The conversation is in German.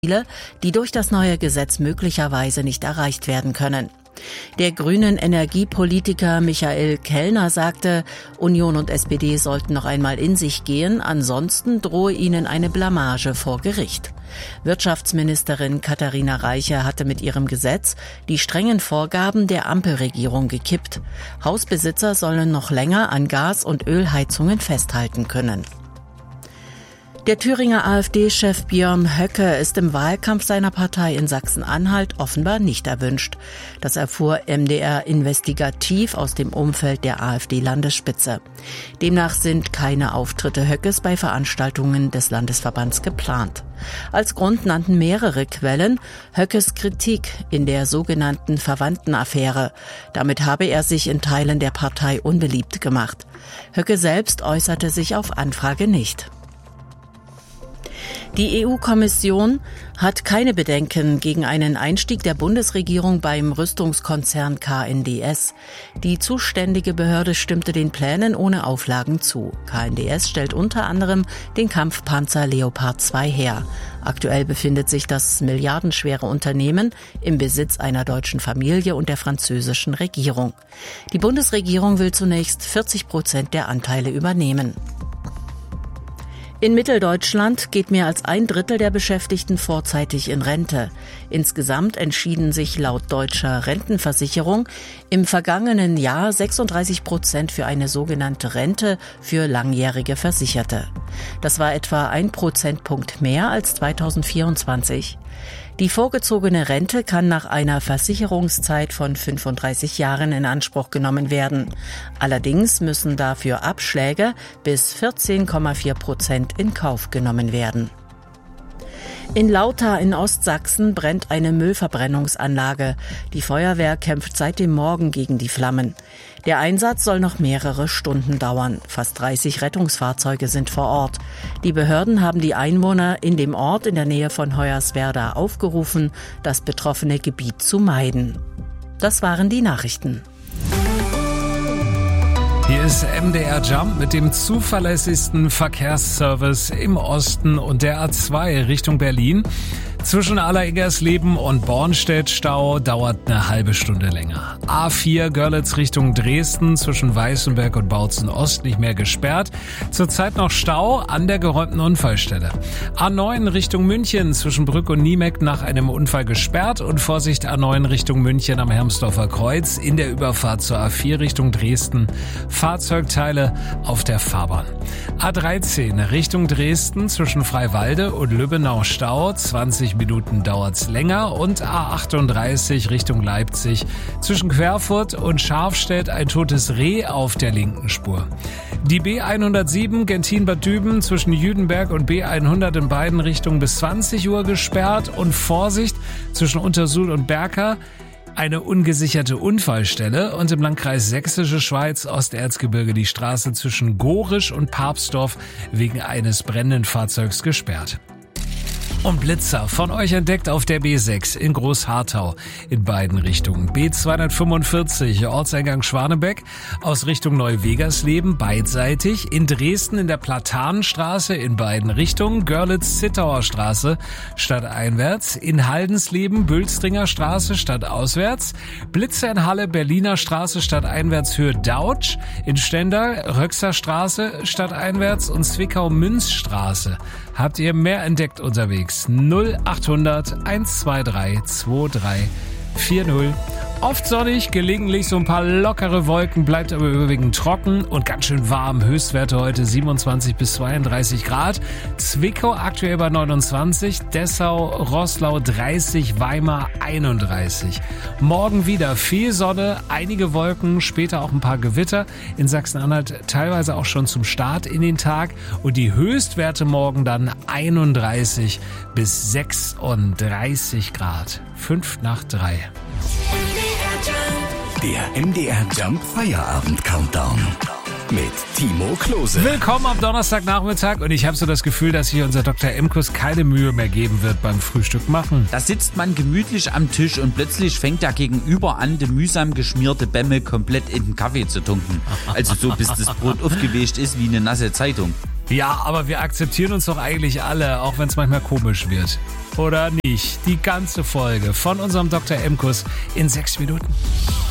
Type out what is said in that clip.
Ziele, die durch das neue Gesetz möglicherweise nicht erreicht werden können. Der grünen Energiepolitiker Michael Kellner sagte, Union und SPD sollten noch einmal in sich gehen, ansonsten drohe ihnen eine Blamage vor Gericht. Wirtschaftsministerin Katharina Reiche hatte mit ihrem Gesetz die strengen Vorgaben der Ampelregierung gekippt. Hausbesitzer sollen noch länger an Gas- und Ölheizungen festhalten können. Der Thüringer AfD-Chef Björn Höcke ist im Wahlkampf seiner Partei in Sachsen-Anhalt offenbar nicht erwünscht. Das erfuhr MDR investigativ aus dem Umfeld der AfD-Landesspitze. Demnach sind keine Auftritte Höckes bei Veranstaltungen des Landesverbands geplant. Als Grund nannten mehrere Quellen Höckes Kritik in der sogenannten Verwandtenaffäre. Damit habe er sich in Teilen der Partei unbeliebt gemacht. Höcke selbst äußerte sich auf Anfrage nicht. Die EU-Kommission hat keine Bedenken gegen einen Einstieg der Bundesregierung beim Rüstungskonzern KNDS. Die zuständige Behörde stimmte den Plänen ohne Auflagen zu. KNDS stellt unter anderem den Kampfpanzer Leopard 2 her. Aktuell befindet sich das milliardenschwere Unternehmen im Besitz einer deutschen Familie und der französischen Regierung. Die Bundesregierung will zunächst 40% der Anteile übernehmen. In Mitteldeutschland geht mehr als 1/3 der Beschäftigten vorzeitig in Rente. Insgesamt entschieden sich laut deutscher Rentenversicherung im vergangenen Jahr 36% für eine sogenannte Rente für langjährige Versicherte. Das war etwa 1 Prozentpunkt mehr als 2024. Die vorgezogene Rente kann nach einer Versicherungszeit von 35 Jahren in Anspruch genommen werden. Allerdings müssen dafür Abschläge bis 14,4% in Kauf genommen werden. In Lauter in Ostsachsen brennt eine Müllverbrennungsanlage. Die Feuerwehr kämpft seit dem Morgen gegen die Flammen. Der Einsatz soll noch mehrere Stunden dauern. Fast 30 Rettungsfahrzeuge sind vor Ort. Die Behörden haben die Einwohner in dem Ort in der Nähe von Hoyerswerda aufgerufen, das betroffene Gebiet zu meiden. Das waren die Nachrichten. Hier ist MDR Jump mit dem zuverlässigsten Verkehrsservice im Osten und der A2 Richtung Berlin. Zwischen Allereggersleben und Bornstedt-Stau dauert eine halbe Stunde länger. A4 Görlitz Richtung Dresden zwischen Weißenberg und Bautzen Ost nicht mehr gesperrt. Zurzeit noch Stau an der geräumten Unfallstelle. A9 Richtung München zwischen Brück und Niemeck nach einem Unfall gesperrt und Vorsicht A9 Richtung München am Hermsdorfer Kreuz in der Überfahrt zur A4 Richtung Dresden. Fahrzeugteile auf der Fahrbahn. A13 Richtung Dresden zwischen Freiwalde und Lübbenau Stau, 20 Minuten dauert's länger, und A38 Richtung Leipzig zwischen Querfurt und Scharfstedt ein totes Reh auf der linken Spur. Die B107 Gentin-Bad Düben zwischen Jüdenberg und B100 in beiden Richtungen bis 20 Uhr gesperrt und Vorsicht zwischen Untersuhl und Berka. Eine ungesicherte Unfallstelle und im Landkreis Sächsische Schweiz Osterzgebirge die Straße zwischen Gorisch und Papsdorf wegen eines brennenden Fahrzeugs gesperrt. Und Blitzer von euch entdeckt auf der B6 in Großharthau in beiden Richtungen. B245 Ortseingang Schwanebeck aus Richtung Neuwegersleben beidseitig. In Dresden in der Platanenstraße in beiden Richtungen. Görlitz-Zittauer Straße stadteinwärts. In Haldensleben Bülstringer Straße stadtauswärts. Blitzer in Halle Berliner Straße stadteinwärts Höhe Dautsch. In Stendal Röxer Straße stadteinwärts und Zwickau-Münzstraße. Habt ihr mehr entdeckt unterwegs? 0800 123 2340. Oft sonnig, gelegentlich so ein paar lockere Wolken, bleibt aber überwiegend trocken und ganz schön warm. Höchstwerte heute 27 bis 32 Grad. Zwickau aktuell bei 29, Dessau, Roßlau 30, Weimar 31. Morgen wieder viel Sonne, einige Wolken, später auch ein paar Gewitter. In Sachsen-Anhalt teilweise auch schon zum Start in den Tag. Und die Höchstwerte morgen dann 31 bis 36 Grad. 2:55. Der MDR Jump Feierabend Countdown mit Timo Klose. Willkommen am Donnerstagnachmittag und ich habe so das Gefühl, dass sich unser Dr. Emkus keine Mühe mehr geben wird beim Frühstück machen. Da sitzt man gemütlich am Tisch und plötzlich fängt der Gegenüber an, die mühsam geschmierte Bämme komplett in den Kaffee zu tunken. Also so, bis das Brot aufgewischt ist wie eine nasse Zeitung. Ja, aber wir akzeptieren uns doch eigentlich alle, auch wenn es manchmal komisch wird. Oder nicht? Die ganze Folge von unserem Dr. Emkus in 6 Minuten.